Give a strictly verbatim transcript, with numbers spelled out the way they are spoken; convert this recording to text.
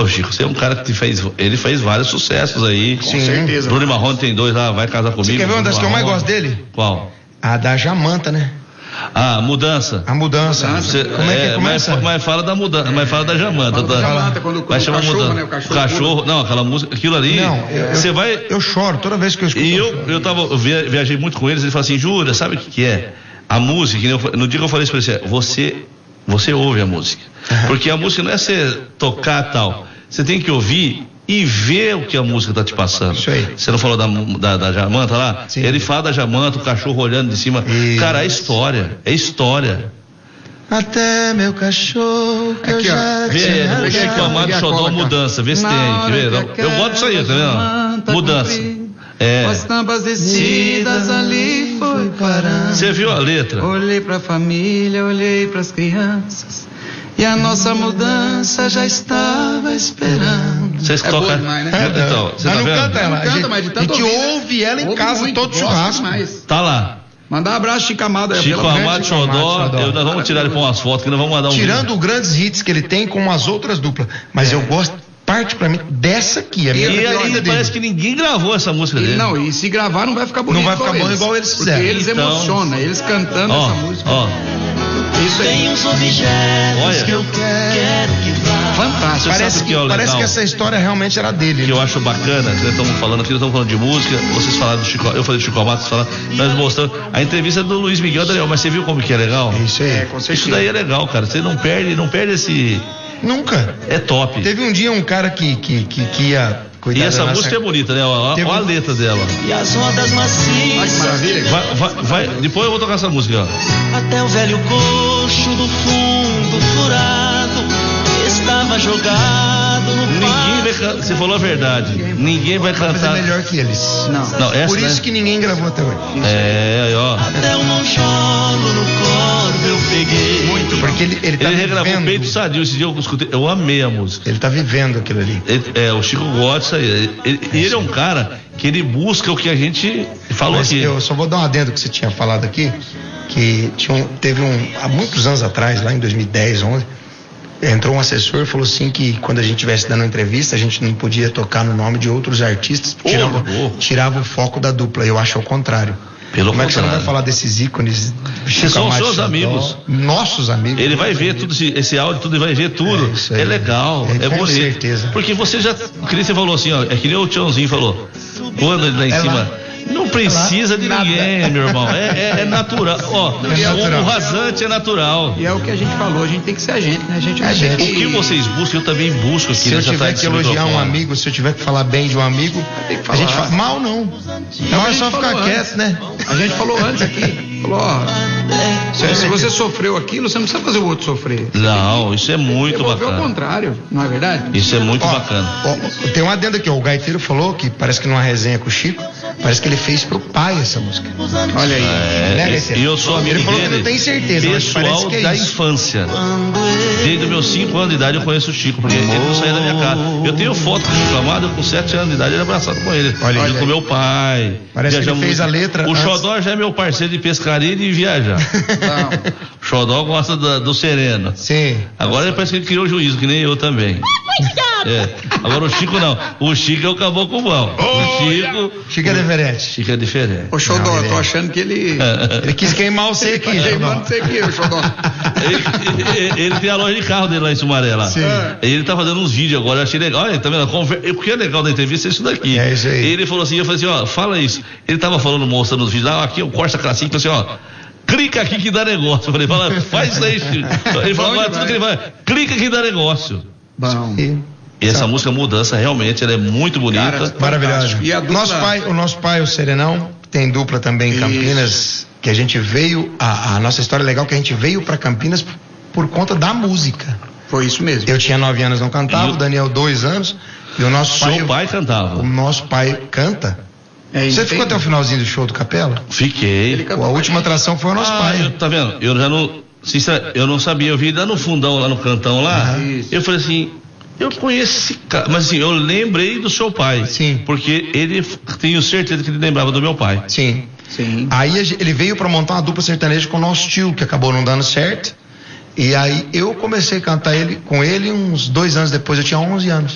Pô, Chico, você é um cara que fez, ele fez vários sucessos aí. Com Sim. certeza. Bruno Marrone tem dois lá, Vai Casar Comigo. Você quer ver uma das que eu mais gosto dele? Qual? A da Jamanta, né? Ah, mudança. A mudança. Você, Como é que é, começa? Mas, mas fala da mudança, mas fala da Jamanta. Fala da Jamanta, quando, quando vai chamar cachorro, mudança. né? O cachorro, o cachorro não, aquela música, aquilo ali. Não, você vai. Eu choro toda vez que eu escuto. E eu, eu tava, eu viajei muito com eles, ele falou assim, Júlia, sabe o que, que é? A música, no dia que eu falei isso pra você, você, você ouve a música. Uhum. Porque a música não é você tocar tal. Você tem que ouvir e ver o que a música tá te passando. Isso aí. Você não falou da, da, da Jamanta lá? Sim. Ele fala da Jamanta, o cachorro olhando de cima. Isso. Cara, é história, é história. Até meu cachorro que aqui, eu ó, já vê, tinha. o Chico Amado Xodó Mudança, vê se tem aí, quer ver? Eu gosto disso aí, tá vendo? Mudança. É. As tampas descidas ali foi parando. Você viu a letra? Olhei pra família, olhei pras crianças. E a nossa mudança já estava esperando. Vocês é tocam, demais, né? É, então, você tá não vendo? canta ela, não a canta, gente, mas de a tanto gente ouvir, né? ouve ela em Ouve casa, muito, todo churrasco. demais. Tá lá. Mandar um abraço, Chico Amado. Chico Amado Xodó, eu, nós vamos tirar ele pra umas fotos, que nós vamos mandar um Tirando vídeo. grandes hits que ele tem com as outras duplas. Mas é. eu gosto, parte pra mim, dessa aqui. A minha e ainda parece que ninguém gravou essa música dele. E, não, e se gravar não vai ficar bonito. Não vai ficar bom eles, igual eles fizeram. Porque eles então, emocionam, eles cantando ó, essa música. Ó. Isso aí. Tem uns objetos Olha. que eu quero que vá. Fantástico. Parece, que, que, parece que essa história realmente era dele. Que eu acho bacana, que nós estamos falando aqui, nós estamos falando de música, vocês falaram do Chico, eu falei do Chico Amado, vocês falaram, nós mostramos a entrevista do Luiz Miguel Daniel, mas você viu como que é legal? Isso aí. É, com certeza. Isso daí é legal, cara, você não perde, não perde esse... Nunca. É top. Teve um dia um cara que, que, que, que ia cuidar E essa da nossa... música é bonita, né? Olha Teve... a letra dela. E as rodas macias. Olha que maravilha. Vai, vai, vai, depois eu vou tocar essa música, ó. Até o velho coxo do fundo furado estava jogado no Ninguém vai cantar, você falou a verdade. Ninguém vai Mas é cantar. melhor que eles. Não. Não, essa, Por isso né? que ninguém gravou até hoje. É, aí, ó. Até o monjolo no corpo eu peguei. Muito, porque ele, ele tá Ele regravou vivendo. o Peito Sadio. Esse dia eu escutei, eu amei a música. Ele tá vivendo aquilo ali. Ele, é, o Chico gosta disso aí. Ele, ele, ele é um cara que ele busca o que a gente falou Mas aqui. eu só vou dar um adendo que você tinha falado aqui, que tinha um, teve um, há muitos anos atrás, lá em dois mil e dez, onze, entrou um assessor e falou assim que quando a gente estivesse dando entrevista, a gente não podia tocar no nome de outros artistas, Oh, tirava, oh. tirava o foco da dupla. Eu acho ao contrário. Pelo Como é que você não vai contrário. falar desses ícones? Vocês são Amado seus Xodó, amigos. Nossos amigos. Ele vai ver tudo esse, esse áudio, tudo, ele vai ver tudo. É isso aí. É, legal, É, é com bonito. certeza. Porque você já, que nem você falou assim, ó, é que nem o Tiãozinho falou. Quando ele lá em É cima. lá. Não precisa de Nada. ninguém, meu irmão. É, é, é natural. Ó, É natural. o rasante é natural. E é o que a gente falou, a gente tem que ser a gente, né? A gente A não tem gente. O que vocês buscam, eu também busco aqui. Se eu nessa tiver tarde que desse elogiar um microfone. amigo, se eu tiver que falar bem de um amigo, Tem que a gente falar. fala mal não. Não é só ficar quieto, né? A gente falou antes aqui. Falou, ó, se, se você sofreu aquilo, você não precisa fazer o outro sofrer. Não, isso é muito Devolver o bacana. contrário, não é verdade? Isso é muito Ó, bacana. ó, tem um adendo aqui, ó, o Gaiteiro falou que parece que numa resenha com o Chico, parece que ele fez pro pai essa música. Olha aí. É, Né, e- Gaiteiro? e eu sou amigo Ele falou que dele. não tem certeza, mas Pessoal parece que é da isso. infância. Desde os meus cinco anos de idade eu conheço o Chico, porque ele não saía da minha casa. Eu tenho foto com o Chico Amado, eu com sete anos de idade, ele abraçado com ele. Olha Olha, aí. com meu pai. Parece que ele Viajamos fez a muito. letra O antes. Xodó já é meu parceiro de pescaria e de viajar. Não. O Xodó gosta do, do sereno. Sim. Agora ele parece que ele criou juízo, que nem eu também. É. Agora o Chico não. O Chico é o caboclo bom. O Chico. Chico é diferente. Chico é diferente. Ô, Xodó, Não, eu ele tô é. achando que ele. Ele quis queimar você aqui, Tá Xodó. queimando você aqui, ô Xodó. Ele, ele- ele tem a loja de carro dele lá em Sumaré lá. Sim. E ele tá fazendo uns vídeos agora, eu achei legal. Olha, tá vendo? A conver- O que é legal da entrevista é isso daqui. É isso aí. Ele falou assim, eu falei assim, ó, fala isso. Ele tava falando, mostrando os vídeos, ah, aqui o Corsa Classinho, falou assim, ó, clica aqui que dá negócio. Eu falei, fala, faz isso aí, Chico. Ele falou, Bom agora tudo demais. que ele vai, clica que dá negócio. Bom. E- E essa música Mudança, realmente, ela é muito bonita. Cara, Maravilhosa. E a dupla- Nosso pai, o nosso pai, o Serenão, tem dupla também em Campinas, que a gente veio, a, a nossa história é legal que a gente veio pra Campinas por, por conta da música. Foi isso mesmo. Eu tinha nove anos, não cantava, E o- o Daniel dois anos, e o nosso pai, Seu pai cantava. o nosso pai canta. É, Você entende? ficou até o finalzinho do show do Capela? Fiquei. Pô, a última atração foi o nosso Ah, pai. eu- tá vendo? Eu já não. Sincera, eu não sabia, eu vi lá no fundão, lá no cantão lá. Isso. Eu falei assim, eu conheço esse cara, mas assim, eu lembrei do seu pai. Sim. Porque ele, tenho certeza que ele lembrava do meu pai. Sim. Sim. Aí a gen- ele veio pra montar uma dupla sertaneja com o nosso tio, que acabou não dando certo. E aí eu comecei a cantar ele com ele uns dois anos depois, eu tinha onze anos.